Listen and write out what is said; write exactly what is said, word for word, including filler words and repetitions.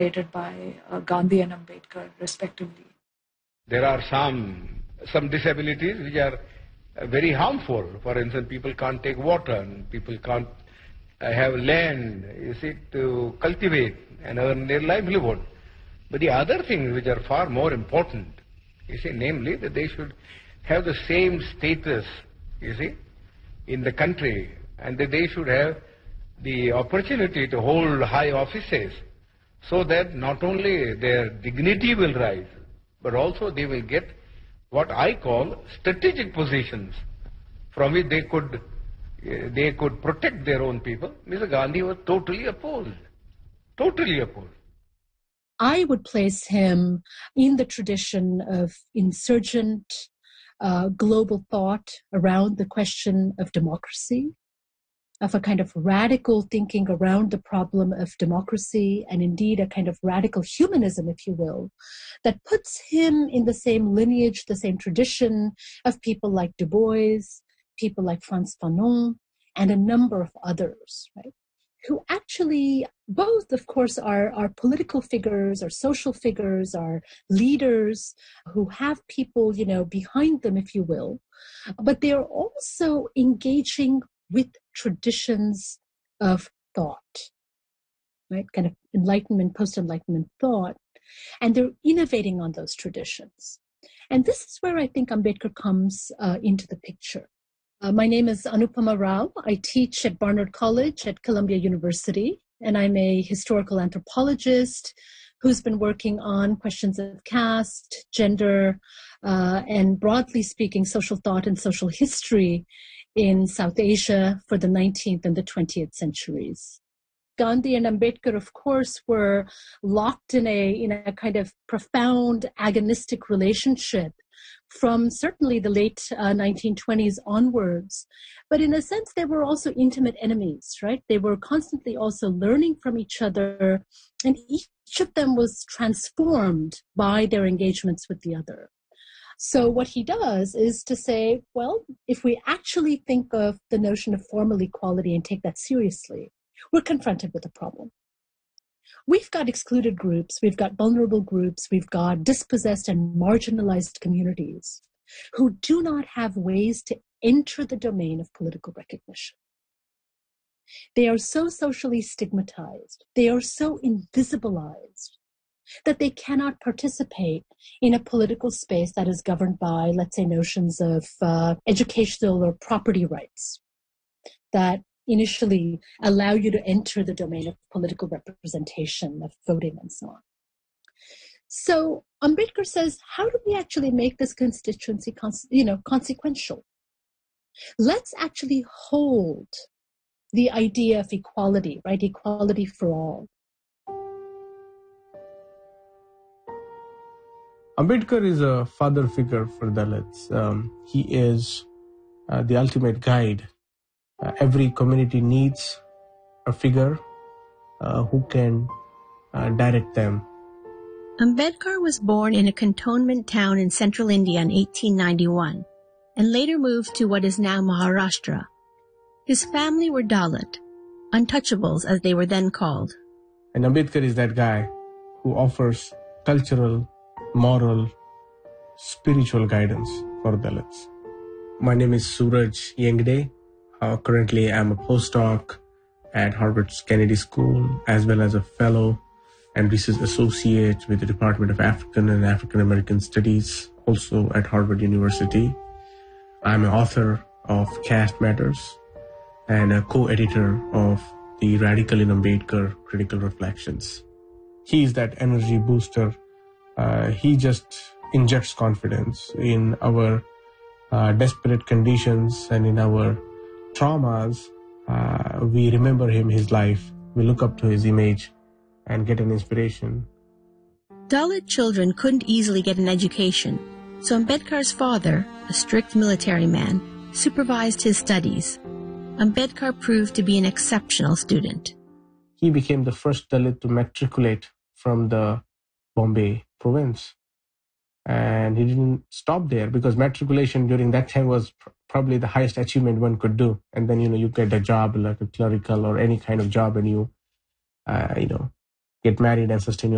by uh, Gandhi and Ambedkar, respectively. There are some some disabilities which are uh, very harmful. For instance, people can't take water, and people can't uh, have land, you see, to cultivate and earn their livelihood. But the other things which are far more important, you see, namely that they should have the same status, you see, in the country, and that they should have the opportunity to hold high offices, so that not only their dignity will rise, but also they will get what I call strategic positions from which they could uh, they could protect their own people. Mister Gandhi was totally opposed, totally opposed. I would place him in the tradition of insurgent uh, global thought around the question of democracy, of a kind of radical thinking around the problem of democracy, and indeed a kind of radical humanism, if you will, that puts him in the same lineage, the same tradition of people like Du Bois, people like Frantz Fanon, and a number of others, right? Who actually both, of course, are, are political figures, are social figures, are leaders who have people, you know, behind them, if you will, but they are also engaging with traditions of thought, right? Kind of enlightenment, post-enlightenment thought, and they're innovating on those traditions. And this is where I think Ambedkar comes uh, into the picture. Uh, my name is Anupama Rao. I teach at Barnard College at Columbia University, and I'm a historical anthropologist who's been working on questions of caste, gender, uh, and broadly speaking, social thought and social history in South Asia for the nineteenth and the twentieth centuries. Gandhi and Ambedkar, of course, were locked in a, in a kind of profound agonistic relationship from certainly the late uh, nineteen twenties onwards. But in a sense, they were also intimate enemies, right? They were constantly also learning from each other, and each of them was transformed by their engagements with the other. So what he does is to say, well, if we actually think of the notion of formal equality and take that seriously, we're confronted with a problem. We've got excluded groups, we've got vulnerable groups, we've got dispossessed and marginalized communities who do not have ways to enter the domain of political recognition. They are so socially stigmatized, they are so invisibilized, that they cannot participate in a political space that is governed by, let's say, notions of uh, educational or property rights that initially allow you to enter the domain of political representation, of voting, and so on. So Ambedkar says, how do we actually make this constituency cons- you know, consequential? Let's actually hold the idea of equality, right? Equality for all. Ambedkar is a father figure for Dalits. Um, he is uh, the ultimate guide. Uh, every community needs a figure uh, who can uh, direct them. Ambedkar was born in a cantonment town in central India in eighteen ninety-one and later moved to what is now Maharashtra. His family were Dalit, untouchables as they were then called. And Ambedkar is that guy who offers cultural, moral, spiritual guidance for Dalits. My name is Suraj Yengde. Uh, currently, I'm a postdoc at Harvard's Kennedy School, as well as a fellow and research associate with the Department of African and African American Studies, also at Harvard University. I'm an author of Caste Matters and a co-editor of the Radical in Ambedkar Critical Reflections. He's that energy booster. Uh, he just injects confidence in our uh, desperate conditions and in our traumas. Uh, we remember him, his life. We look up to his image and get an inspiration. Dalit children couldn't easily get an education, so Ambedkar's father, a strict military man, supervised his studies. Ambedkar proved to be an exceptional student. He became the first Dalit to matriculate from the Bombay province. And he didn't stop there, because matriculation during that time was pr- probably the highest achievement one could do. And then, you know, you get a job like a clerical or any kind of job, and you, uh, you know, get married and sustain your